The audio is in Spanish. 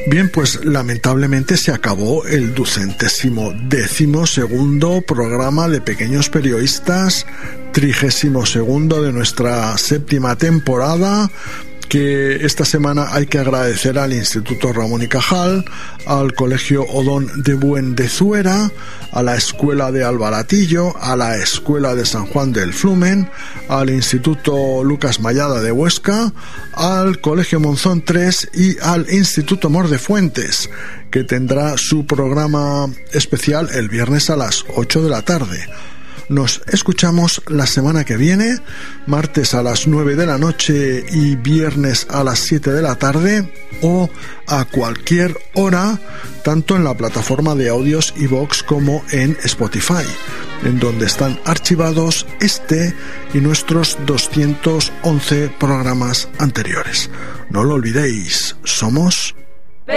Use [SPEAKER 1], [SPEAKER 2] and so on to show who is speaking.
[SPEAKER 1] Bien, pues lamentablemente se acabó el 212º programa de Pequeños Periodistas, 32º de nuestra 7ª temporada, que esta semana hay que agradecer al Instituto Ramón y Cajal, al Colegio Odón de Buendezuera, a la Escuela de Albaratillo, a la Escuela de San Juan del Flumen, al Instituto Lucas Mayada de Huesca, al Colegio Monzón 3 y al Instituto Mor de Fuentes, que tendrá su programa especial el viernes a las 8 de la tarde. Nos escuchamos la semana que viene, martes a las 9 de la noche y viernes a las 7 de la tarde, o a cualquier hora, tanto en la plataforma de audios iVoox como en Spotify, en donde están archivados este y nuestros 211 programas anteriores. No lo olvidéis, somos